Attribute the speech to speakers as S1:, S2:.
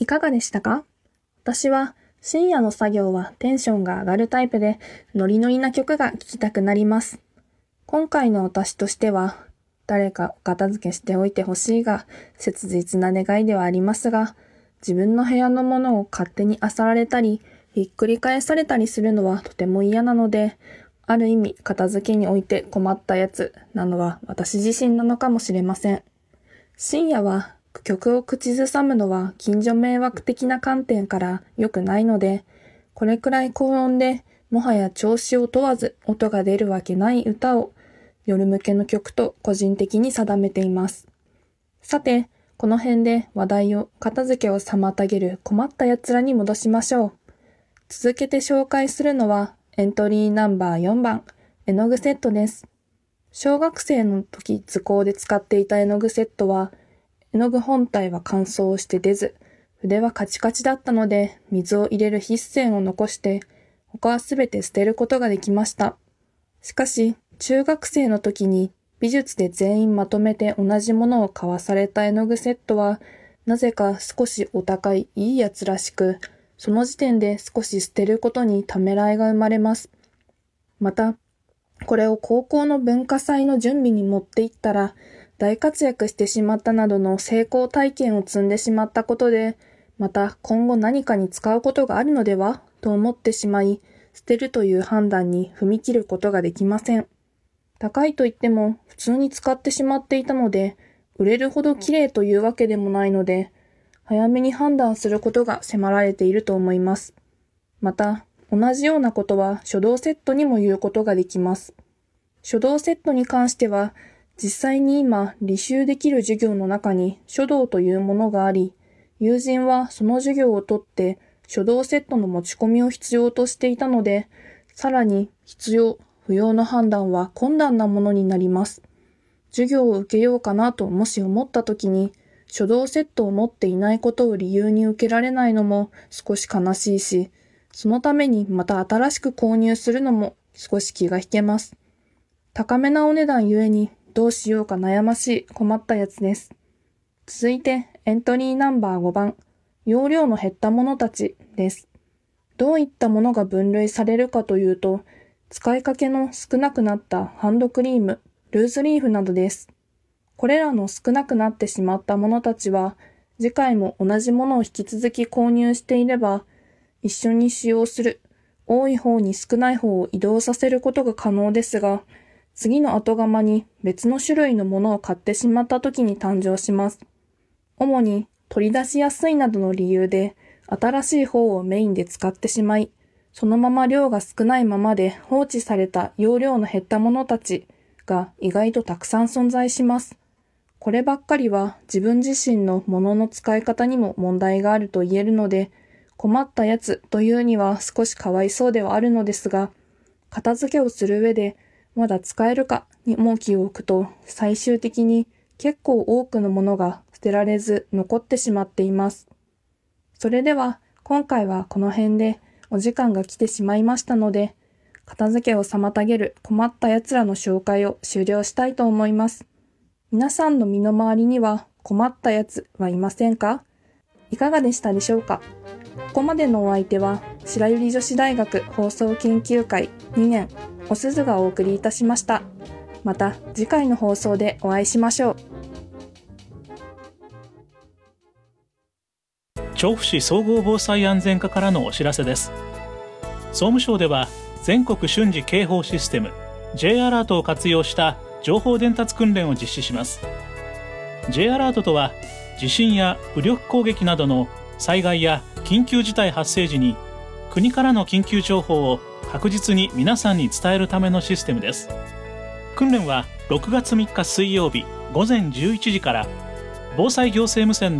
S1: いかがでしたか？私は深夜の作業はテンションが上がるタイプで、ノリノリな曲が聴きたくなります。今回の私としては、誰かお片付けしておいてほしいが、切実な願いではありますが、自分の部屋のものを勝手に漁られたり、ひっくり返されたりするのはとても嫌なので、ある意味片付けにおいて困ったやつなのは私自身なのかもしれません。深夜は曲を口ずさむのは近所迷惑的な観点から良くないので、これくらい高音でもはや調子を問わず音が出るわけない歌を夜向けの曲と個人的に定めています。さて、この辺で話題を片付けを妨げる困った奴らに戻しましょう。続けて紹介するのはエントリーナンバー4番、絵の具セットです。小学生の時図工で使っていた絵の具セットは、絵の具本体は乾燥して出ず、筆はカチカチだったので水を入れる筆線を残して、他はすべて捨てることができました。しかし、中学生の時に美術で全員まとめて同じものを買わされた絵の具セットは、なぜか少しお高いいいやつらしく、その時点で少し捨てることにためらいが生まれます。また、これを高校の文化祭の準備に持っていったら、大活躍してしまったなどの成功体験を積んでしまったことで、また今後何かに使うことがあるのではと思ってしまい、捨てるという判断に踏み切ることができません。高いと言っても普通に使ってしまっていたので、売れるほど綺麗というわけでもないので、早めに判断することが迫られていると思います。また、同じようなことは書道セットにも言うことができます。書道セットに関しては、実際に今、履修できる授業の中に書道というものがあり、友人はその授業を取って書道セットの持ち込みを必要としていたので、さらに必要、不要の判断は困難なものになります。授業を受けようかなともし思ったときに、書道セットを持っていないことを理由に受けられないのも少し悲しいし、そのためにまた新しく購入するのも少し気が引けます。高めなお値段ゆえにどうしようか悩ましい困ったやつです。続いてエントリーナンバー5番、容量の減ったものたちです。どういったものが分類されるかというと、使いかけの少なくなったハンドクリーム、ルーズリーフなどです。これらの少なくなってしまったものたちは、次回も同じものを引き続き購入していれば、一緒に使用する、多い方に少ない方を移動させることが可能ですが、次の後釜に別の種類のものを買ってしまった時に誕生します。主に取り出しやすいなどの理由で、新しい方をメインで使ってしまい、そのまま量が少ないままで放置された容量の減ったものたちが意外とたくさん存在します。こればっかりは自分自身のものの使い方にも問題があると言えるので、困ったやつというには少しかわいそうではあるのですが、片付けをする上でまだ使えるかに重きを置くと、最終的に結構多くのものが捨てられず残ってしまっています。それでは今回はこの辺でお時間が来てしまいましたので、片付けを妨げる困ったやつらの紹介を終了したいと思います。皆さんの身の回りには困ったやつはいませんか？いかがでしたでしょうか？ここまでのお相手は白百合女子大学放送研究会2年おすずがお送りいたしました。また次回の放送でお会いしましょう。
S2: 調布市総合防災安全課からのお知らせです。総務省では全国瞬時警報システム J アラートを活用した情報伝達訓練を実施します。 J アラートとは地震や武力攻撃などの災害や緊急事態発生時に国からの緊急情報を確実に皆さんに伝えるためのシステムです。訓練は6月3日水曜日午前11時から防災行政無線で